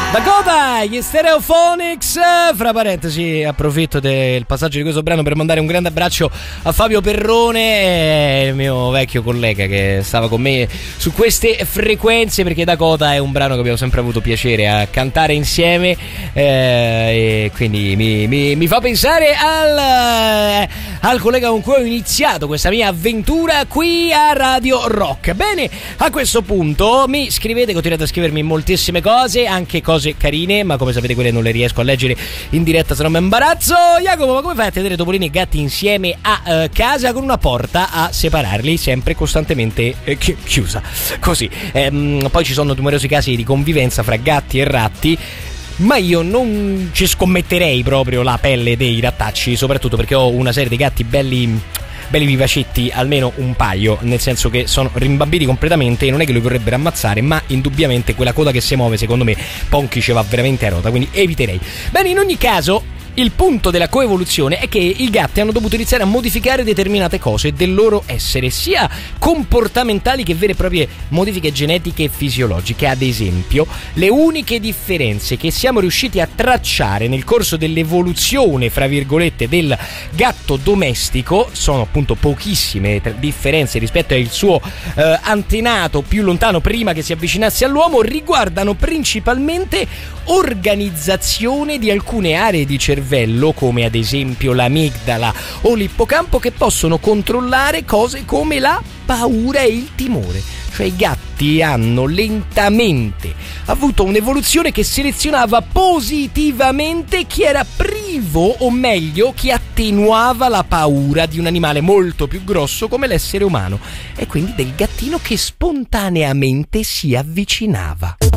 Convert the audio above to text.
Dakota, gli Stereophonics. Fra parentesi, approfitto del passaggio di questo brano per mandare un grande abbraccio a Fabio Perrone, il mio vecchio collega che stava con me su queste frequenze, perché Dakota è un brano che abbiamo sempre avuto piacere a cantare insieme, e quindi mi fa pensare al collega con cui ho iniziato questa mia avventura qui a Radio Rock. Bene, a questo punto mi scrivete, continuate a scrivermi moltissime cose, anche cose carine, ma come sapete quelle non le riesco a leggere in diretta, se no mi imbarazzo. Jacopo, ma come fai a tenere topolini e gatti insieme a casa con una porta a separarli, sempre costantemente chiusa così? Poi ci sono numerosi casi di convivenza fra gatti e ratti, ma io non ci scommetterei proprio la pelle dei rattacci, soprattutto perché ho una serie di gatti belli vivacetti, almeno un paio, nel senso che sono rimbambiti completamente e non è che li vorrebbero ammazzare, ma indubbiamente quella coda che si muove, secondo me, Ponchi ci va veramente a rota, quindi eviterei. Bene, in ogni caso, il punto della coevoluzione è che i gatti hanno dovuto iniziare a modificare determinate cose del loro essere, sia comportamentali che vere e proprie modifiche genetiche e fisiologiche. Ad esempio, le uniche differenze che siamo riusciti a tracciare nel corso dell'evoluzione, fra virgolette, del gatto domestico, sono appunto pochissime differenze rispetto al suo antenato più lontano prima che si avvicinasse all'uomo, riguardano principalmente organizzazione di alcune aree di cervello, come ad esempio l'amigdala o l'ippocampo, che possono controllare cose come la paura e il timore. Cioè i gatti hanno lentamente avuto un'evoluzione che selezionava positivamente chi era privo, o meglio chi attenuava la paura di un animale molto più grosso come l'essere umano, e quindi del gattino che spontaneamente si avvicinava.